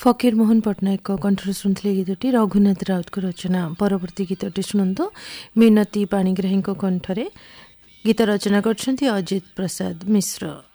फकीर मोहन पट्टनायक कंठर शुणुले गीतटी रघुनाथ राउत को रचना। परवर्ती गीतटी शुणु मिनती पाणिग्राही कंठरे। गीत रचना कर अजित प्रसाद मिश्र।